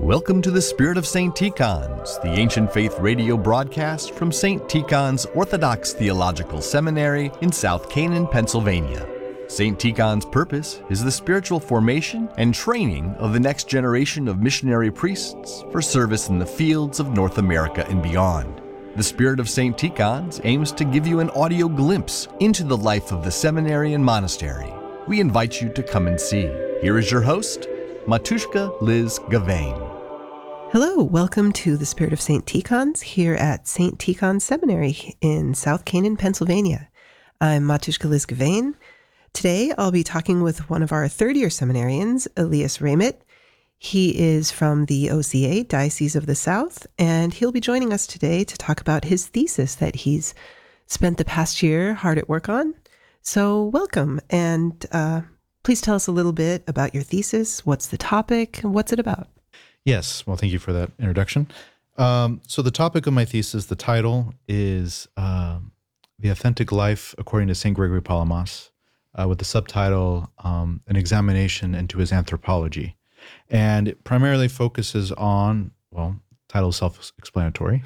Welcome to the Spirit of St. Tikhon's, the ancient faith radio broadcast from St. Tikhon's Orthodox Theological Seminary in South Canaan, Pennsylvania. St. Tikhon's purpose is the spiritual formation and training of the next generation of missionary priests for service in the fields of North America and beyond. The Spirit of St. Tikhon's aims to give you an audio glimpse into the life of the seminary and monastery. We invite you to come and see. Here is your host, Matushka Liz Gavain. Hello, welcome to the Spirit of St. Tikhon's here at St. Tikhon's Seminary in South Canaan, Pennsylvania. I'm Matushka Liz Gavain. Today I'll be talking with one of our third-year seminarians, Elias Ramit. He is from the OCA, Diocese of the South, and he'll be joining us today to talk about his thesis that he's spent the past year hard at work on. So welcome, and please tell us a little bit about your thesis. What's the topic, and what's it about? Yes. Well, thank you for that introduction. So the topic of my thesis, the title is The Authentic Life According to St. Gregory Palamas, with the subtitle, An Examination into His Anthropology. And it primarily focuses on, well, title is self-explanatory,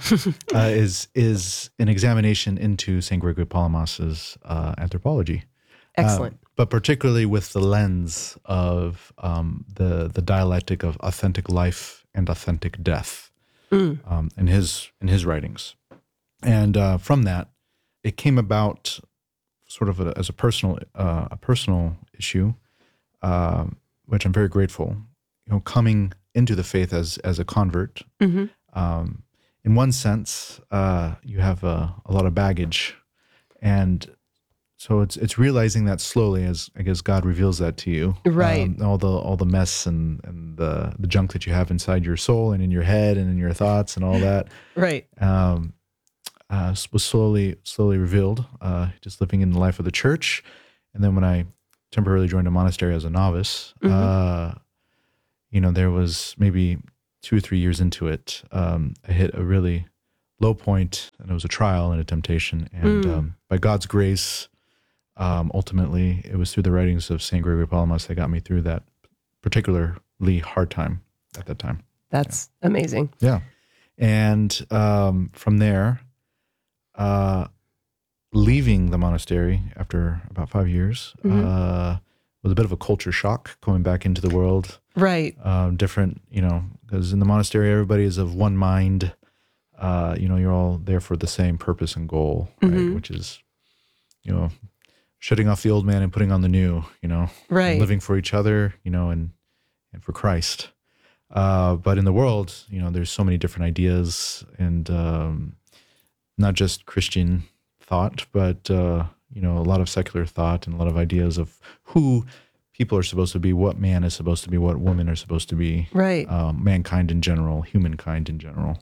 is an examination into St. Gregory Palamas's anthropology. Excellent. But particularly with the lens of the dialectic of authentic life and authentic death in his writings. And from that, it came about sort of as a personal issue, which I'm very grateful. You know, coming into the faith as a convert. Mm-hmm. In one sense, you have a lot of baggage, and so it's realizing that slowly as I guess God reveals that to you, right? All the mess and the junk that you have inside your soul and in your head and in your thoughts and all that, right? Was slowly revealed. Just living in the life of the church, and then when I temporarily joined a monastery as a novice, there was maybe 2 or 3 years into it, I hit a really low point, and it was a trial and a temptation, and by God's grace. Ultimately, it was through the writings of St. Gregory Palamas that got me through that particularly hard time at that time. That's amazing. Yeah. And from there, leaving the monastery after about 5 years was a bit of a culture shock coming back into the world. Right. Different, because in the monastery, everybody is of one mind. You're all there for the same purpose and goal, right? Which is, shutting off the old man and putting on the new, right. Living for each other, and for Christ. But in the world, there's so many different ideas and not just Christian thought, but, a lot of secular thought and a lot of ideas of who people are supposed to be, what man is supposed to be, what women are supposed to be, right? Mankind in general, humankind in general.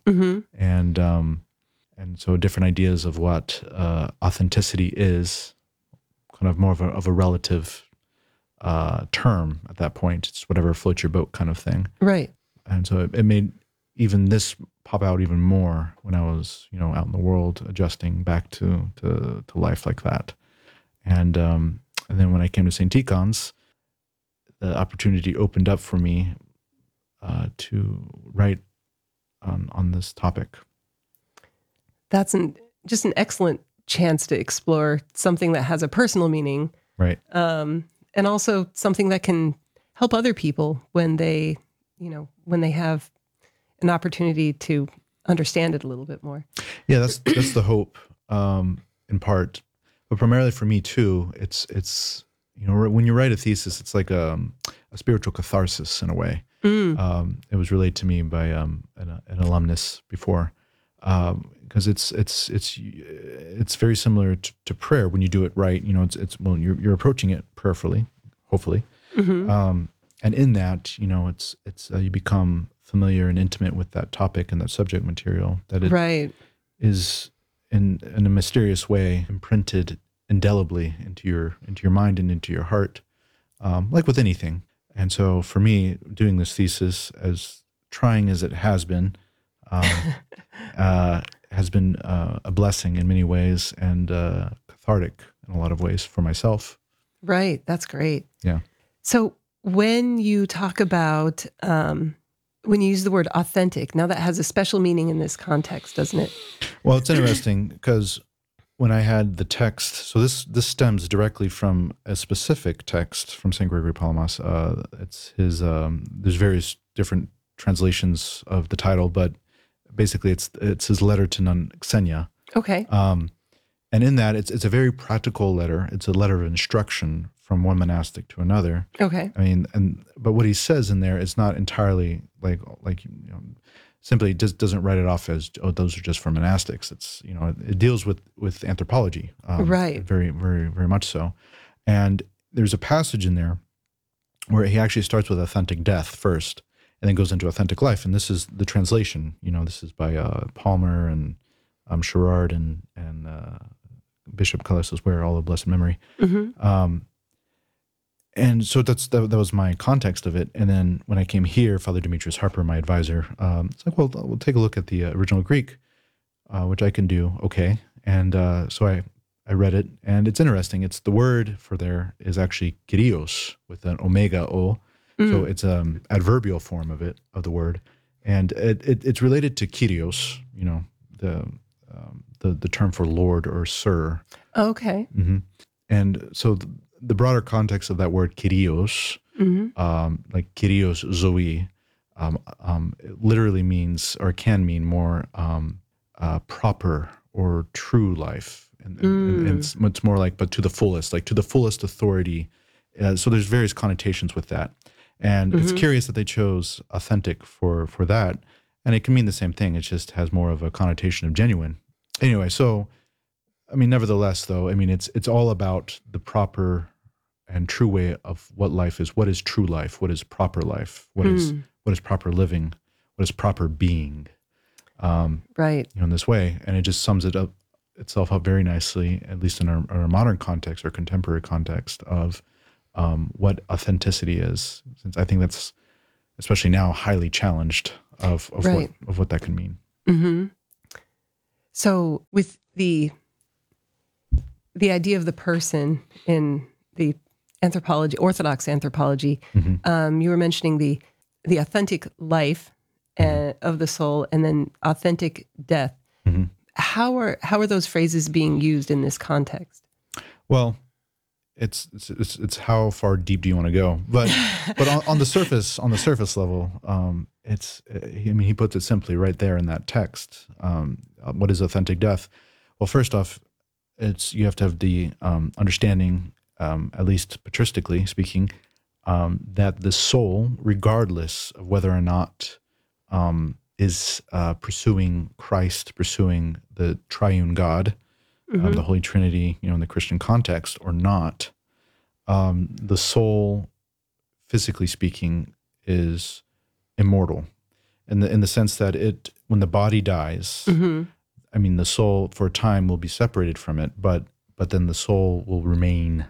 And so different ideas of what authenticity is, kind of more of a relative term at that point. It's whatever floats your boat kind of thing. Right. And so it made even this pop out even more when I was, out in the world, adjusting back to life like that. And then when I came to St. Tikhon's, the opportunity opened up for me to write on this topic. That's just an excellent chance to explore something that has a personal meaning, right? And also something that can help other people when they have an opportunity to understand it a little bit more. Yeah, that's the hope, in part, but primarily for me too. It's when you write a thesis, it's like a spiritual catharsis in a way. It was relayed to me by an alumnus before. Because it's very similar to prayer when you do it right. You're approaching it prayerfully, hopefully, and in that, it's you become familiar and intimate with that topic and that subject material that it right. is in a mysterious way imprinted indelibly into your mind and into your heart, like with anything. And so for me, doing this thesis, as trying as it has been a blessing in many ways and cathartic in a lot of ways for myself. Right. That's great. Yeah. So when you talk about when you use the word authentic, now that has a special meaning in this context, doesn't it? Well, it's interesting because when I had the text, so this stems directly from a specific text from St. Gregory Palamas. It's his. There's various different translations of the title, but basically it's his letter to Nun Xenia. Okay. And in that, it's a very practical letter. It's a letter of instruction from one monastic to another. Okay. I mean, but what he says in there is not entirely like simply just doesn't write it off as, oh, those are just for monastics. It's, it deals with anthropology, right? Very, very, very much so. And there's a passage in there where he actually starts with authentic death first, and then goes into authentic life. And this is the translation. This is by Palmer and Sherrard and Bishop Callistus Ware, all of blessed memory. Mm-hmm. And so that was my context of it. And then when I came here, Father Demetrius Harper, my advisor, it's like, well, we'll take a look at the original Greek, which I can do. Okay. And so I read it, and it's interesting. It's the word for there is actually Kyrios with an omega O. So it's adverbial form of the word. And it's related to Kyrios, the term for Lord or Sir. Okay. Mm-hmm. And so the broader context of that word Kyrios, like Kyrios Zoe, it literally means or can mean more proper or true life. And it's more like, but to the fullest, like to the fullest authority. So there's various connotations with that. And it's curious that they chose authentic for that. And it can mean the same thing. It just has more of a connotation of genuine. Anyway, so, nevertheless, though, it's all about the proper and true way of what life is. What is true life? What is proper life? What is proper living? What is proper being? Right. In this way. And it just sums itself up very nicely, at least in our modern context or contemporary context of what authenticity is. Since I think that's, especially now, highly challenged of right. what that can mean. Mm-hmm. So with the idea of the person in the anthropology, Orthodox anthropology, you were mentioning the authentic life of the soul, and then authentic death. Mm-hmm. How are those phrases being used in this context? Well, it's how far deep do you want to go? But on the surface level, he puts it simply right there in that text. What is authentic death? Well, first off, you have to have the understanding, at least patristically speaking, that the soul, regardless of whether or not is pursuing Christ, pursuing the triune God, the Holy Trinity, in the Christian context or not, the soul, physically speaking, is immortal, in the sense that when the body dies, the soul for a time will be separated from it, but then the soul will remain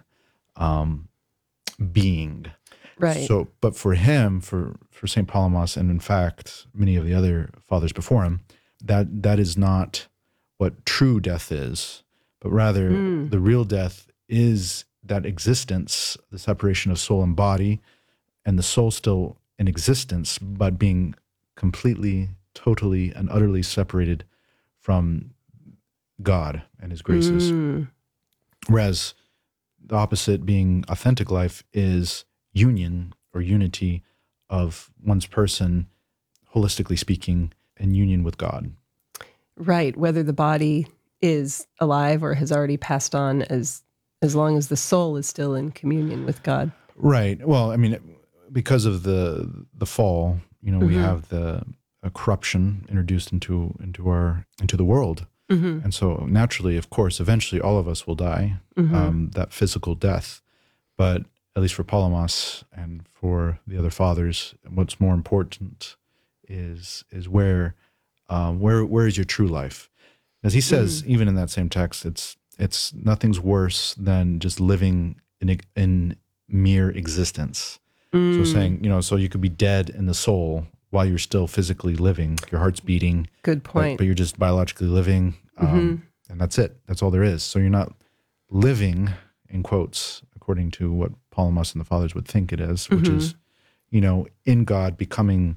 being. Right. So, but for him, for St. Palamas, and in fact many of the other fathers before him, that is not what true death is, but rather the real death is that existence, the separation of soul and body, and the soul still in existence, but being completely, totally, and utterly separated from God and his graces. Whereas the opposite, being authentic life, is union or unity of one's person, holistically speaking, and union with God. Right. Whether the body is alive or has already passed on, as long as the soul is still in communion with God. Right. Well, because of the fall, we have the corruption introduced into the world. And so naturally, of course, eventually all of us will die, that physical death. But at least for Palamas and for the other fathers, what's more important is where is your true life? As he says, even in that same text, it's nothing's worse than just living in mere existence. So saying, so you could be dead in the soul while you're still physically living, your heart's beating. Good point. But you're just biologically living, and that's it. That's all there is. So you're not living, in quotes, according to what Palamas and the fathers would think it is, which is, in God becoming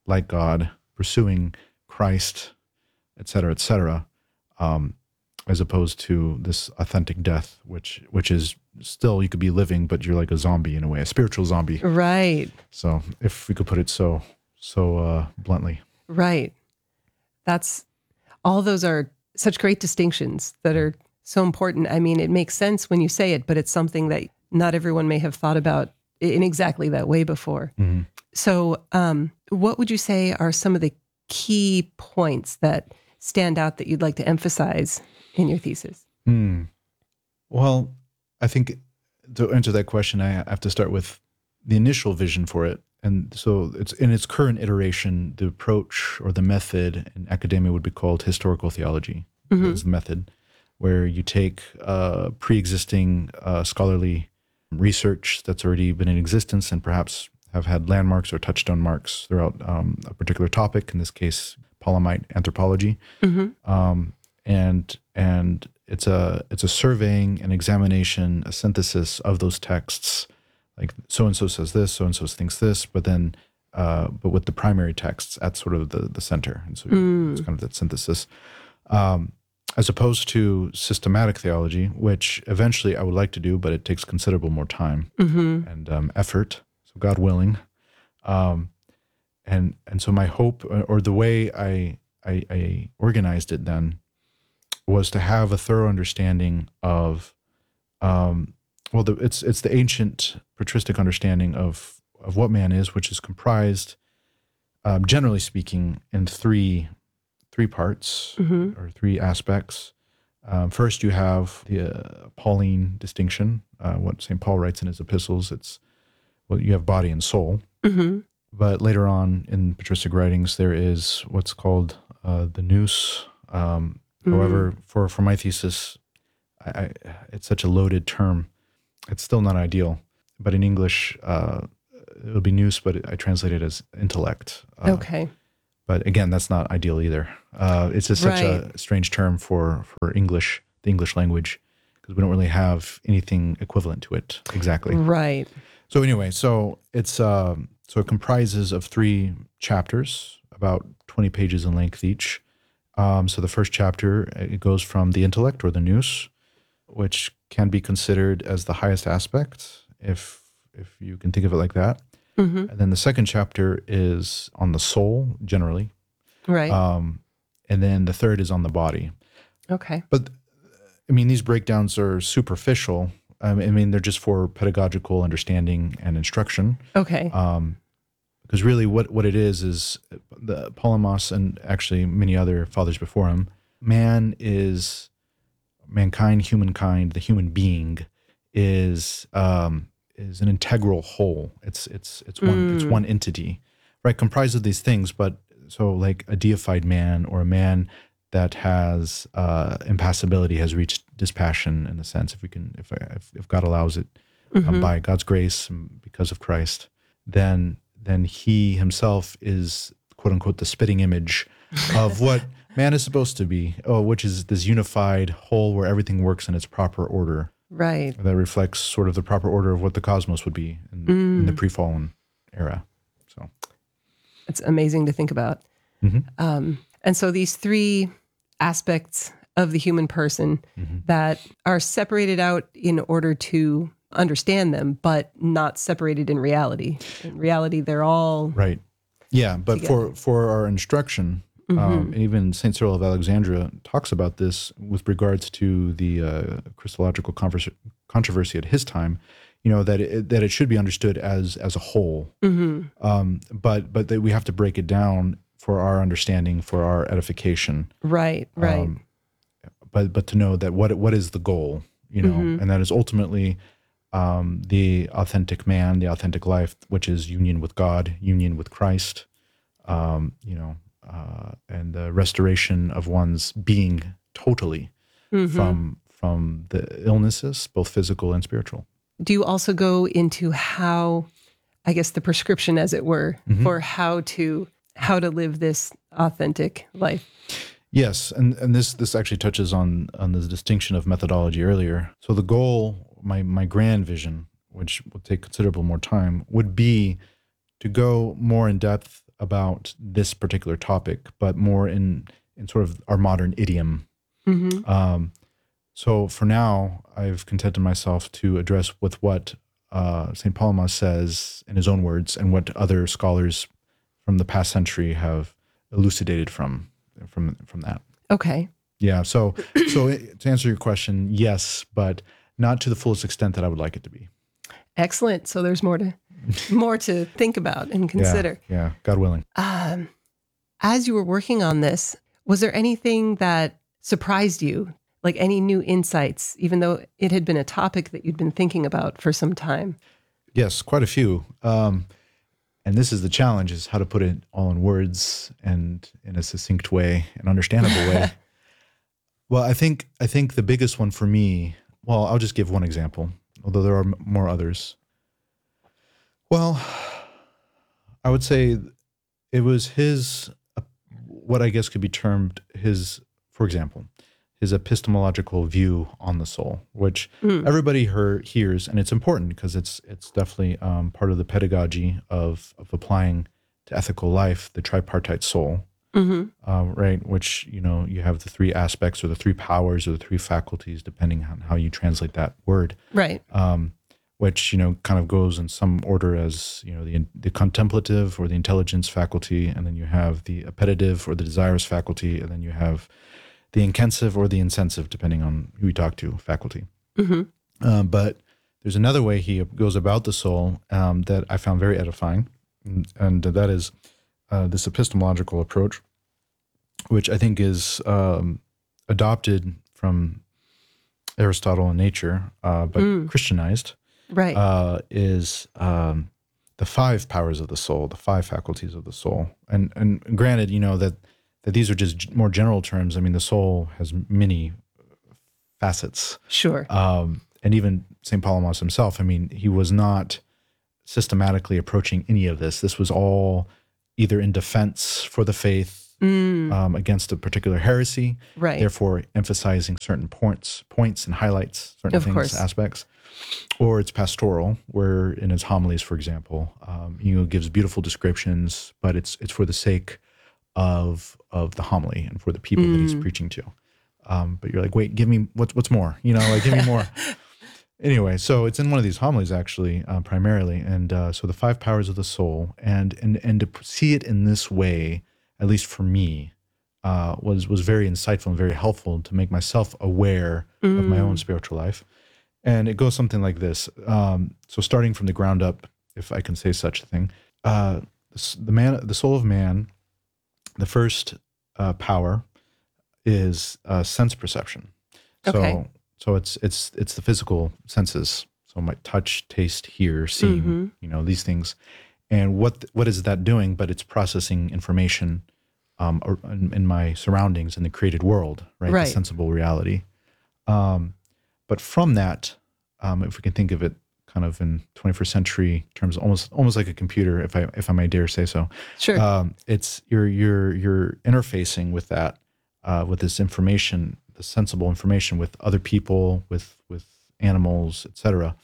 like God, pursuing Christ, et cetera, as opposed to this authentic death, which is still, you could be living, but you're like a zombie in a way, a spiritual zombie. Right. So if we could put it so bluntly. Right. All those are such great distinctions that are so important. I mean, it makes sense when you say it, but it's something that not everyone may have thought about in exactly that way before. Mm-hmm. So what would you say are some of the key points that stand out that you'd like to emphasize in your thesis? Well, I think to answer that question, I have to start with the initial vision for it. And so it's in its current iteration, the approach or the method in academia would be called historical theology. Mm-hmm. It's the method where you take pre-existing scholarly research that's already been in existence and perhaps have had landmarks or touchstone marks throughout a particular topic, in this case, Paulamite anthropology. Mm-hmm. And it's a surveying, an examination, a synthesis of those texts. Like so-and-so says this, so-and-so thinks this, but with the primary texts at sort of the center. And so it's kind of that synthesis. As opposed to systematic theology, which eventually I would like to do, but it takes considerable more time and effort, so God willing. And so my hope, or the way I organized it then, was to have a thorough understanding of, it's the ancient patristic understanding of what man is, which is comprised, generally speaking, in three parts or three aspects. First, you have the Pauline distinction, what St. Paul writes in his epistles. You have body and soul. Mm-hmm. But later on in patristic writings, there is what's called the nous. However, for my thesis, it's such a loaded term. It's still not ideal. But in English, it'll be nous, but I translate it as intellect. Okay. But again, that's not ideal either. It's just such a strange term for English, the English language, because we don't really have anything equivalent to it exactly. Right. So anyway, so it's it comprises of 3 chapters, about 20 pages in length each. So the first chapter, it goes from the intellect or the nous, which can be considered as the highest aspect, if you can think of it like that. Mm-hmm. And then the second chapter is on the soul, generally. Right. And then the third is on the body. Okay. But, I mean, these breakdowns are superficial. I mean, they're just for pedagogical understanding and instruction. Okay. Because really what it is the Polemos and actually many other fathers before him, mankind, humankind, the human being is an integral whole. It's one entity, right? Comprised of these things, but so like a deified man or a man that has impassibility has reached dispassion in the sense, if God allows it by God's grace and because of Christ, then he himself is quote unquote the spitting image of what man is supposed to be, which is this unified whole where everything works in its proper order. Right. That reflects sort of the proper order of what the cosmos would be in the pre-fallen era. So it's amazing to think about. Mm-hmm. And so these 3 aspects of the human person that are separated out in order to understand them, but not separated in reality. In reality, they're all right. Yeah, but together. for our instruction, and even St. Cyril of Alexandria talks about this with regards to the Christological controversy at his time, that it should be understood as a whole, but that we have to break it down for our understanding, for our edification. Right. But to know that what is the goal, and that is ultimately the authentic man, the authentic life, which is union with God, union with Christ, and the restoration of one's being totally from the illnesses, both physical and spiritual. Do you also go into how, I guess, the prescription, as it were, for how to live this authentic life? Yes, and this actually touches on the distinction of methodology earlier. So the goal, my grand vision, which will take considerable more time, would be to go more in depth about this particular topic, but more in sort of our modern idiom. So for now, I've contented myself to address with what St. Palamas says in his own words and what other scholars from the past century have elucidated from that. Okay. Yeah. So to answer your question, yes, but not to the fullest extent that I would like it to be. Excellent. So there's more to think about and consider. Yeah. God willing. As you were working on this, was there anything that surprised you? Like any new insights, even though it had been a topic that you'd been thinking about for some time? Yes, quite a few. And this is the challenge, is how to put it all in words and in a succinct way, an understandable way. Well, I think the biggest one for me, well, I'll just give one example, although there are more others. Well, I would say it was his, what I guess could be termed his, for example, his epistemological view on the soul, which everybody hears, and it's important because it's definitely part of the pedagogy of applying to ethical life the tripartite soul, right? Which, you have the three aspects or the three powers or the three faculties, depending on how you translate that word, right? Which kind of goes in some order as the contemplative or the intelligence faculty, and then you have the appetitive or the desirous faculty, and then you have the intensive or the insensitive, depending on who you talk to, faculty. But there's another way he goes about the soul that I found very edifying, and that is this epistemological approach, which I think is adopted from Aristotle and nature, but Christianized, right? Is the five powers of the soul, the five faculties of the soul. And granted, that these are just more general terms. I mean, the soul has many facets. Sure. And even St. Palamas himself, I mean, he was not systematically approaching any of this. This was all either in defense for the faith against a particular heresy, right? Therefore emphasizing certain points and highlights certain of things, course. Aspects. Or it's pastoral, where in his homilies, for example, gives beautiful descriptions, but it's for the sake of the homily and for the people that he's preaching to. But you're like, wait, give me what's more, give me more. Anyway, so it's in one of these homilies actually, primarily. And so the five powers of the soul and to see it in this way, at least for me, was very insightful and very helpful to make myself aware of my own spiritual life. And it goes something like this. So starting from the ground up, if I can say such a thing, the soul of man, the first power is sense perception. Okay. So it's the physical senses. So my touch, taste, hear, seeing, these things. And what is that doing? But it's processing information in my surroundings in the created world, right? Right. The sensible reality. But from that, if we can think of it kind of in 21st century terms, almost like a computer, if I may dare say so. Sure. It's you're interfacing with that, with this information, the sensible information, with other people, with animals, etc.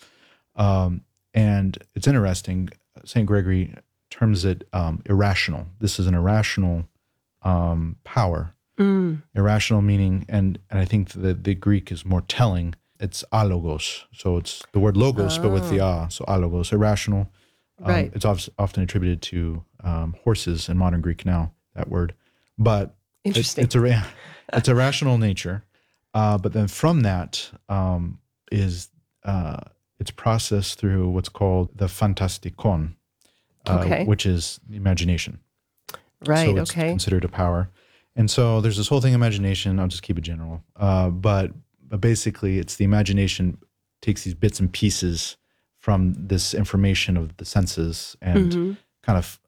And it's interesting. St. Gregory terms it irrational. This is an irrational power. Irrational meaning, and I think that the Greek is more telling. It's alogos. So it's the word logos, but with the so alogos, irrational. Right. It's often attributed to horses in modern Greek now, that word. But Interesting. It's a rational nature. But then from that is it's processed through what's called the fantastikon, which is the imagination. Right, So it's okay. considered a power. And so there's this whole thing, imagination. I'll just keep it general. But basically, it's the imagination takes these bits and pieces from this information of the senses and kind of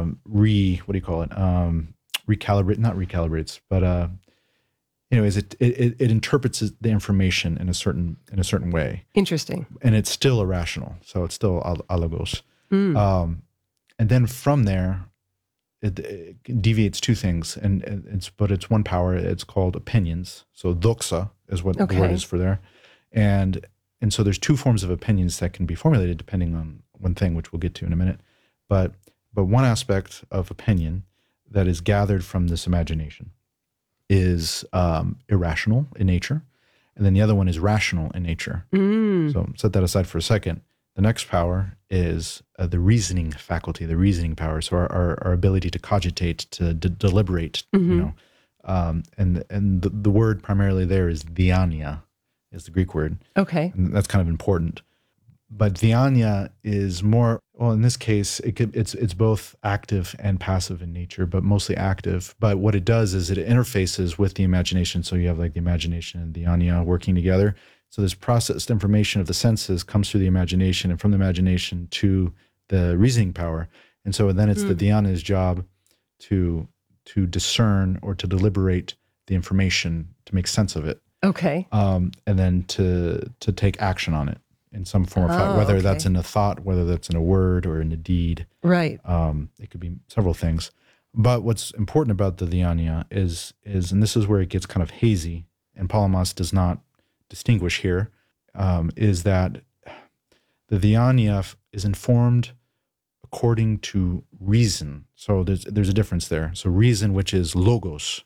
recalibrates, but anyways, it interprets the information in a certain way. Interesting. And it's still irrational, so it's still alogos. And then from there, it deviates two things, and it's one power. It's called opinions. So doxa is what the word is for there, and so there's two forms of opinions that can be formulated depending on one thing, which we'll get to in a minute. But But one aspect of opinion that is gathered from this imagination is irrational in nature, and then the other one is rational in nature. So set that aside for a second. The next power is the reasoning faculty, the reasoning power. So our ability to cogitate, to deliberate, you know. And the word primarily there is diania, is the Greek word. Okay. And that's kind of important. But diania is more, well, in this case, it's both active and passive in nature, but mostly active. But what it does is it interfaces with the imagination. So you have like the imagination and diania working together. So this processed information of the senses comes through the imagination, and from the imagination to the reasoning power. And so then it's the diana's job to discern or to deliberate the information, to make sense of it. Okay. And then to take action on it in some form or fashion, whether that's in a thought, whether that's in a word or in a deed. Right. It could be several things. But what's important about the diania is, and this is where it gets kind of hazy, and Palamas does not distinguish here, is that the diania is informed according to reason. So there's a difference there. So reason, which is logos.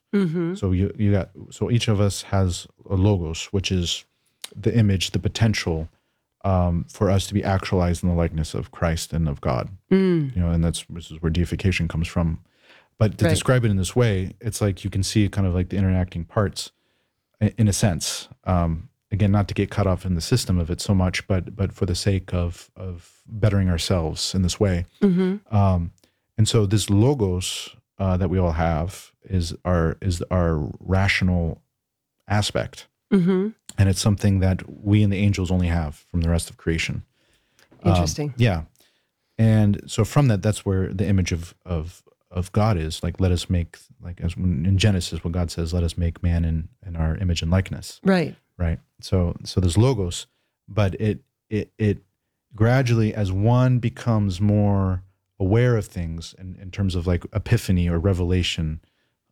So each of us has a logos, which is the image, the potential for us to be actualized in the likeness of Christ and of God. You know, and this is where deification comes from. But to describe it in this way, it's like you can see kind of like the interacting parts in a sense. Again, not to get caught off in the system of it so much, but for the sake of bettering ourselves in this way. And so this logos that we all have is our rational aspect. And it's something that we and the angels only have from the rest of creation. Interesting. Yeah. And so from that's where the image of God is. Like, let us make, like as in Genesis, what God says, let us make man in our image and likeness. Right. Right. So there's logos, but it gradually, as one becomes more aware of things in terms of like epiphany or revelation,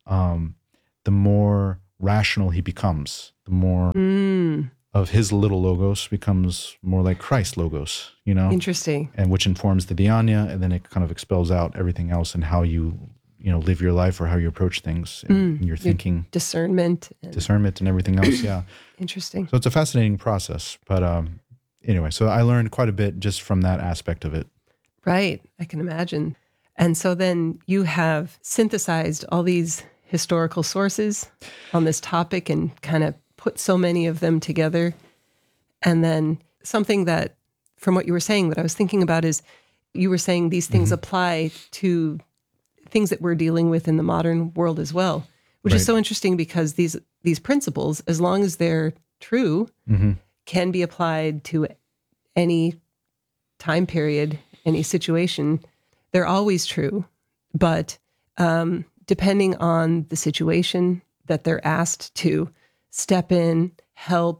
the more rational he becomes, the more of his little logos becomes more like Christ logos, you know? Interesting. And which informs the diania, and then it kind of expels out everything else and how you live your life or how you approach things in your thinking. Discernment and everything else, yeah. Interesting. So it's a fascinating process. But anyway, so I learned quite a bit just from that aspect of it. Right. I can imagine. And so then you have synthesized all these historical sources on this topic and kind of put so many of them together. And then something that, from what you were saying, that I was thinking about is you were saying these things apply to things that we're dealing with in the modern world as well, which is so interesting because these principles, as long as they're true, can be applied to any time period, any situation. They're always true, but depending on the situation that they're asked to step in, help,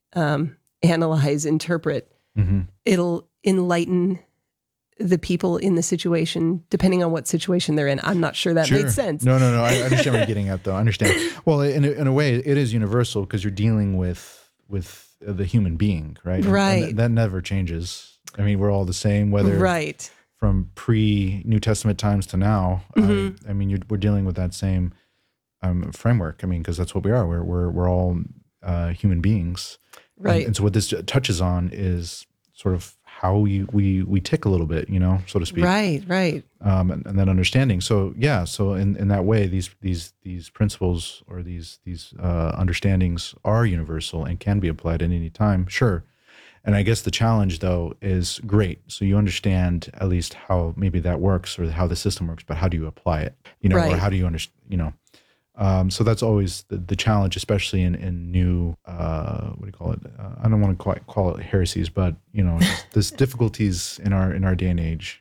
analyze, interpret, it'll enlighten the people in the situation, depending on what situation they're in. I'm not sure that made sense. No. I understand what you're getting at, though. I understand. Well, in a way, it is universal because you're dealing with the human being, right? Right. And that never changes. I mean, we're all the same, whether from pre-New Testament times to now. I mean, we're dealing with that same framework. I mean, because that's what we are. We're all human beings, right? And so what this touches on is sort of how we tick a little bit, so to speak. Right. And that understanding. So yeah, so in that way, these principles or these understandings are universal and can be applied at any time. Sure. And I guess the challenge though is great. So you understand at least how maybe that works or how the system works, but how do you apply it? Or how do you understand? So that's always the challenge, especially in new, what do you call it? I don't want to quite call it heresies, but there's difficulties in our day and age,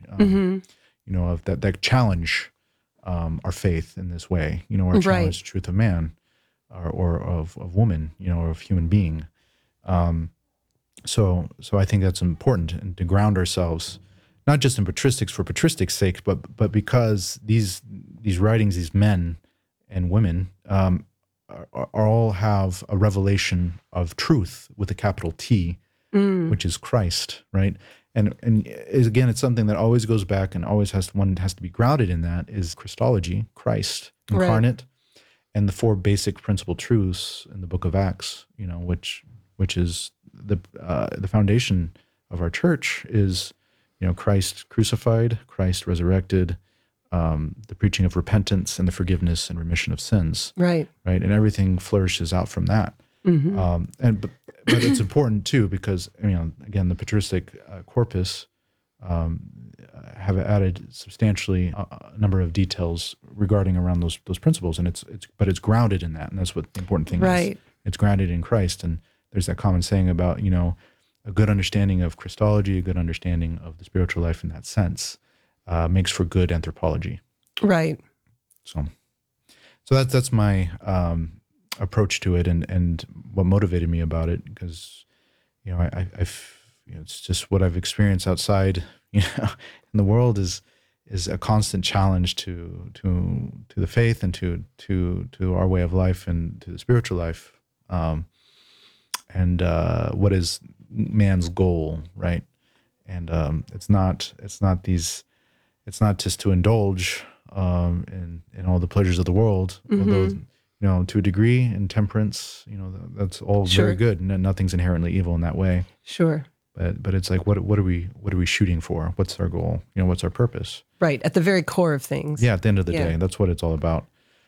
of that challenge our faith in this way, or challenge the truth of man, or of woman, or of human being. So I think that's important, and to ground ourselves, not just in patristics for patristics' sake, but because these writings, these men and women all have a revelation of truth with a capital T, which is Christ, right? And again, it's something that always goes back and always one has to be grounded in that is Christology, Christ incarnate, and the 4 basic principal truths in the book of Acts, which is the foundation of our church is, Christ crucified, Christ resurrected, the preaching of repentance and the forgiveness and remission of sins. Right. And everything flourishes out from that. Mm-hmm. But it's important too because again the patristic corpus have added substantially a number of details regarding around those principles, and it's grounded in that, and that's what the important thing is. It's grounded in Christ, and there's that common saying about a good understanding of Christology, a good understanding of the spiritual life in that sense makes for good anthropology. Right. So that's my approach to it, and what motivated me about it, because it's just what I've experienced outside in the world is a constant challenge to the faith and to our way of life and to the spiritual life, and what is man's goal, right? And it's not just to indulge in all the pleasures of the world, although to a degree, in temperance, that's all very good, and nothing's inherently evil in that way. Sure. But it's like, what are we shooting for? What's our goal? What's our purpose? Right, at the very core of things. Yeah, at the end of the day, that's what it's all about.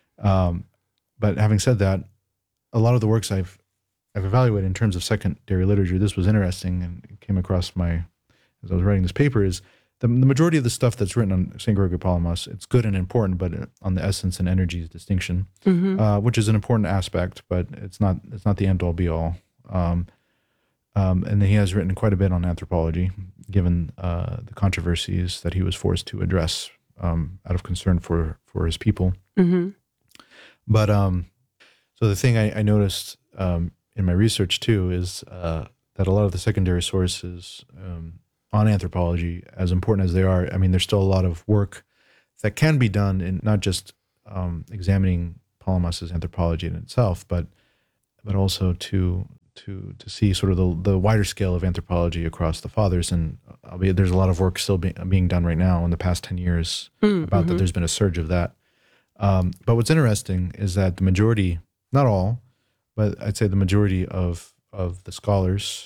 But having said that, a lot of the works I've evaluated in terms of secondary literature, this was interesting, and it came across as I was writing this paper, is the majority of the stuff that's written on St. Gregory Palamas, it's good and important, but on the essence and energies distinction, which is an important aspect, but it's not the end all be all. And then he has written quite a bit on anthropology, given the controversies that he was forced to address out of concern for his people. Mm-hmm. But so the thing I noticed in my research too is that a lot of the secondary sources on anthropology, as important as they are, there's still a lot of work that can be done in not just examining Palamas's anthropology in itself, but also to see sort of the wider scale of anthropology across the fathers. And albeit there's a lot of work still being done right now in the past 10 years about that. There's been a surge of that. But what's interesting is that the majority, not all, but I'd say the majority of the scholars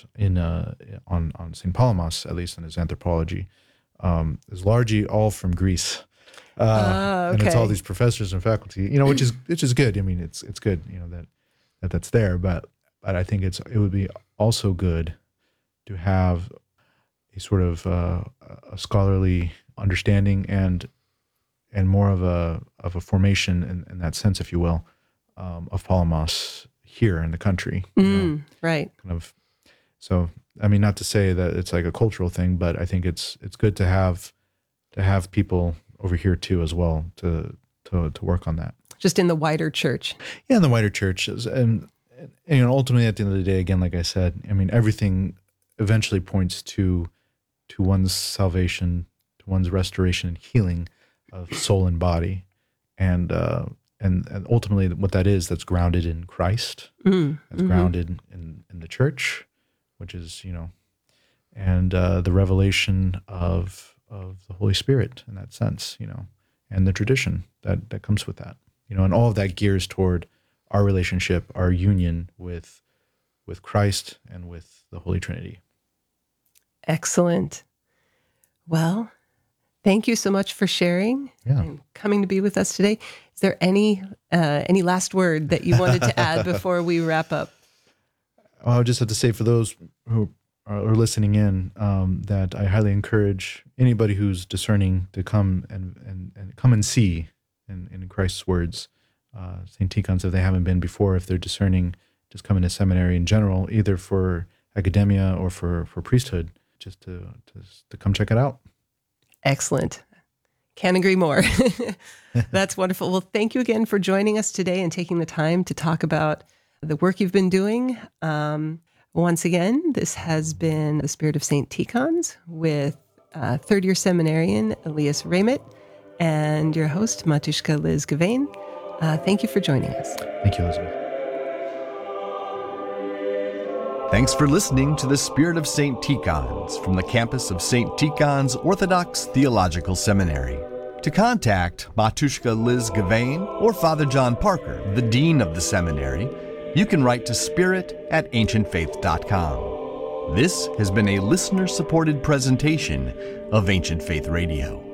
on St. Palamas, at least in his anthropology, is largely all from Greece. And it's all these professors and faculty, which is good. It's good, that's there, but I think it would be also good to have a sort of a scholarly understanding and more of a formation in that sense, if you will, of Palamas here in the country. Right. Kind of. So, not to say that it's like a cultural thing, but I think it's good to have people over here too as well to work on that. Just in the wider church. Yeah, in the wider church. And ultimately at the end of the day, again, like I said, everything eventually points to one's salvation, to one's restoration and healing of soul and body. And ultimately what that is, that's grounded in Christ, that's grounded in the church, which is, and the revelation of the Holy Spirit in that sense, and the tradition that comes with that, and all of that gears toward our relationship, our union with Christ and with the Holy Trinity. Excellent. Well, thank you so much for sharing and coming to be with us today. Is there any last word that you wanted to add before we wrap up? Well, I just have to say for those who are listening in, that I highly encourage anybody who's discerning to come and come and see in Christ's words, St. Tikhon's, if they haven't been before, if they're discerning, just come into seminary in general, either for academia or for priesthood, just to come check it out. Excellent. Can't agree more. That's wonderful. Well, thank you again for joining us today and taking the time to talk about the work you've been doing. Once again, this has been The Spirit of St. Tikhon's with third-year seminarian Elias Ramit and your host, Matushka Liz Gavain. Thank you for joining us. Thank you, Elizabeth. Thanks for listening to the Spirit of St. Tikhon's from the campus of St. Tikhon's Orthodox Theological Seminary. To contact Matushka Liz Gavain or Father John Parker, the Dean of the Seminary, you can write to spirit@ancientfaith.com. This has been a listener-supported presentation of Ancient Faith Radio.